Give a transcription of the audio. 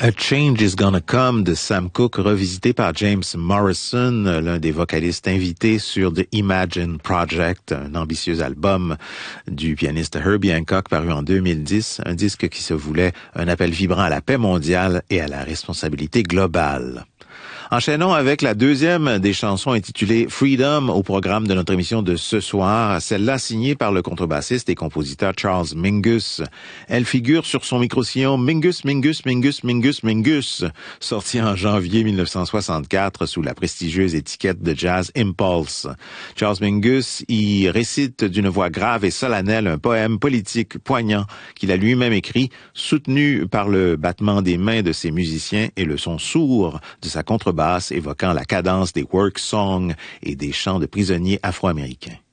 A Change is Gonna Come de Sam Cooke, revisité par James Morrison, l'un des vocalistes invités sur The Imagine Project, un ambitieux album du pianiste Herbie Hancock paru en 2010, un disque qui se voulait un appel vibrant à la paix mondiale et à la responsabilité globale. Enchaînons avec la deuxième des chansons intitulée Freedom au programme de notre émission de ce soir, celle-là signée par le contrebassiste et compositeur Charles Mingus. Elle figure sur son micro-sillon Mingus, Mingus, Mingus, Mingus, Mingus, sorti en janvier 1964 sous la prestigieuse étiquette de Jazz Impulse. Charles Mingus y récite d'une voix grave et solennelle un poème politique poignant qu'il a lui-même écrit, soutenu par le battement des mains de ses musiciens et le son sourd de sa contrebasse évoquant la cadence des work songs et des chants de prisonniers afro-américains.